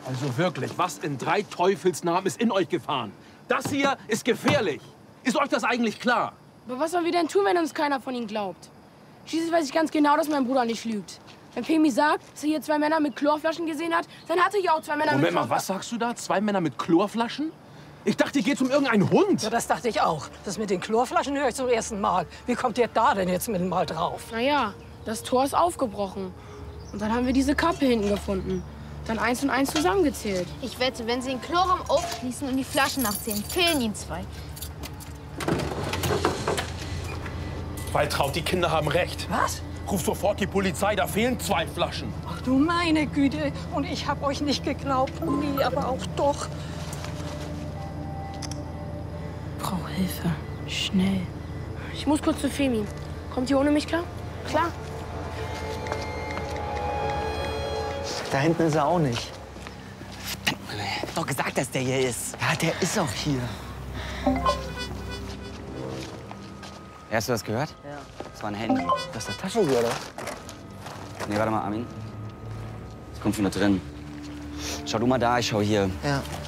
Also wirklich, was in drei Teufelsnamen ist in euch gefahren? Das hier ist gefährlich. Ist euch das eigentlich klar? Aber was sollen wir denn tun, wenn uns keiner von ihnen glaubt? Schließlich weiß ich ganz genau, dass mein Bruder nicht lügt. Wenn Femi sagt, dass er hier 2 Männer mit Chlorflaschen gesehen hat, dann hatte ich auch 2 Männer mit Moment mal, was sagst du da? 2 Männer mit Chlorflaschen? Ich dachte, hier geht's um irgendeinen Hund. Ja, das dachte ich auch. Das mit den Chlorflaschen höre ich zum ersten Mal. Wie kommt ihr da denn jetzt mit mal drauf? Naja, das Tor ist aufgebrochen. Und dann haben wir diese Kappe hinten gefunden. Dann 1 und 1 zusammengezählt. Ich wette, wenn Sie den Chlorraum aufschließen und die Flaschen nachzählen, fehlen Ihnen 2. Waltraud, die Kinder haben recht. Was? Ruf sofort die Polizei, da fehlen 2 Flaschen. Ach du meine Güte. Und ich hab euch nicht geglaubt. Nee, aber auch doch. Brauch Hilfe. Schnell. Ich muss kurz zu Femi. Kommt ihr ohne mich klar? Klar. Da hinten ist er auch nicht. Ich hab doch gesagt, dass der hier ist. Ja, der ist auch hier. Hast du das gehört? Ja. Das war ein Handy. Das ist der Taschengehör, oder? Nee, warte mal, Armin. Das kommt von da drin. Schau du mal da, ich schau hier. Ja.